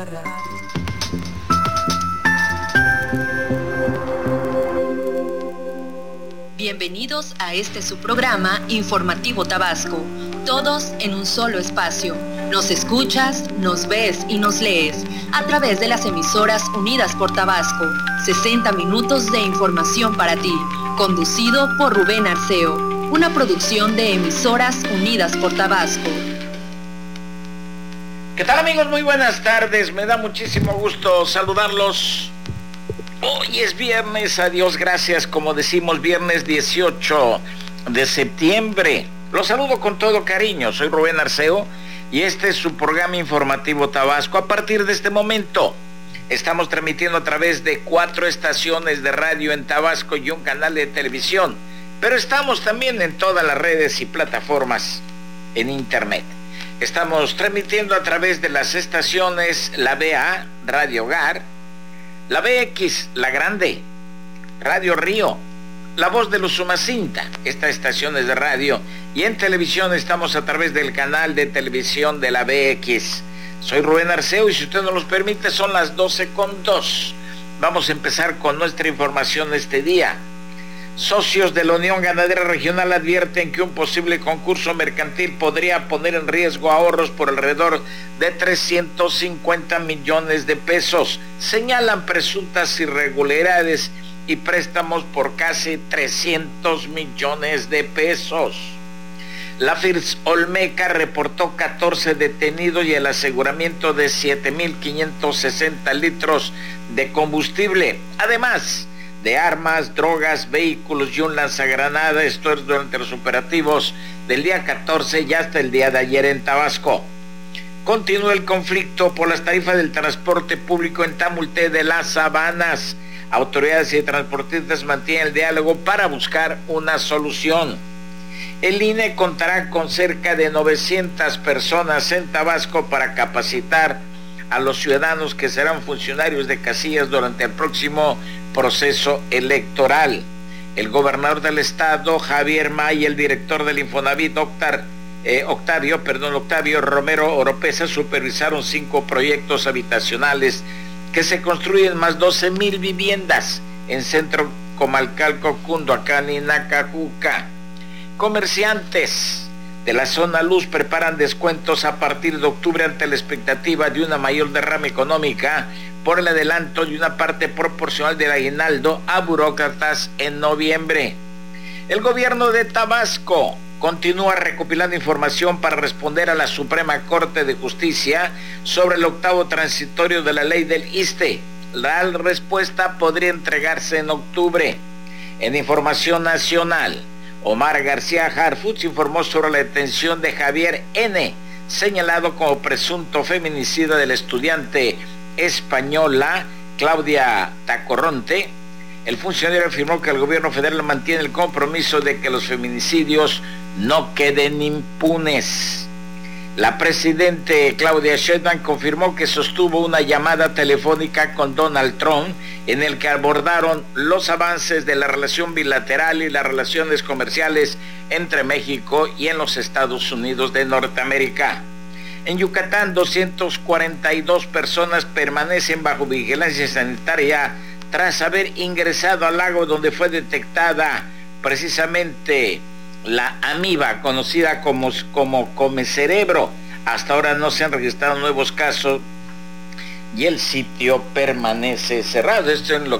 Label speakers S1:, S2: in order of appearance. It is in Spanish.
S1: Bienvenidos a este su programa Informativo Tabasco, todos en un solo espacio. Nos escuchas, nos ves y nos lees a través de las emisoras Unidas por Tabasco. 60 minutos de información para ti, conducido por Rubén Arceo, una producción de Emisoras Unidas por Tabasco.
S2: ¿Qué tal, amigos? Muy buenas tardes, me da muchísimo gusto saludarlos. Hoy es viernes, a Dios gracias, como decimos, viernes 18 de septiembre. Los saludo con todo cariño, soy Rubén Arceo y este es su programa Informativo Tabasco. A partir de este momento estamos transmitiendo a través de 4 estaciones de radio en Tabasco y un canal de televisión, pero estamos también en todas las redes y plataformas en internet. Estamos transmitiendo a través de las estaciones La BA, Radio Hogar, la BX, La Grande, Radio Río, La Voz de los Umacinta, estas estaciones de radio, y en televisión estamos a través del canal de televisión de la BX. Soy Rubén Arceo y si usted nos los permite son las 12:02. Vamos a empezar con nuestra información este día. Socios de la Unión Ganadera Regional advierten que un posible concurso mercantil podría poner en riesgo ahorros por alrededor de 350 millones de pesos. Señalan presuntas irregularidades y préstamos por casi 300 millones de pesos. La FIRS Olmeca reportó 14 detenidos y el aseguramiento de 7.560 litros de combustible. Además de armas, drogas, vehículos y un lanzagranada. Esto es durante los operativos del día 14 y hasta el día de ayer en Tabasco. Continúa el conflicto por las tarifas del transporte público en Tamulté de las Sabanas. Autoridades y transportistas mantienen el diálogo para buscar una solución. El INE contará con cerca de 900 personas en Tabasco para capacitar a los ciudadanos que serán funcionarios de casillas durante el próximo proceso electoral. El gobernador del estado, Javier May, y el director del Infonavit, Octavio Romero Oropesa, supervisaron 5 proyectos habitacionales que se construyen más 12,000 viviendas en Centro Comalcalco, Cunduacán y Nacajuca. Comerciantes de la zona luz preparan descuentos a partir de octubre ante la expectativa de una mayor derrama económica por el adelanto de una parte proporcional del aguinaldo a burócratas en noviembre. El gobierno de Tabasco continúa recopilando información para responder a la Suprema Corte de Justicia sobre el 8º transitorio de la ley del ISSSTE. La respuesta podría entregarse en octubre. En información nacional, Omar García Harfuch informó sobre la detención de Javier N., señalado como presunto feminicida de la estudiante española Claudia Tacorronte. El funcionario afirmó que el gobierno federal mantiene el compromiso de que los feminicidios no queden impunes. La presidente Claudia Sheinbaum confirmó que sostuvo una llamada telefónica con Donald Trump en el que abordaron los avances de la relación bilateral y las relaciones comerciales entre México y en los Estados Unidos de Norteamérica. En Yucatán, 242 personas permanecen bajo vigilancia sanitaria tras haber ingresado al lago donde fue detectada precisamente la amiba conocida como comecerebro. Hasta ahora no se han registrado nuevos casos y el sitio permanece cerrado. Esto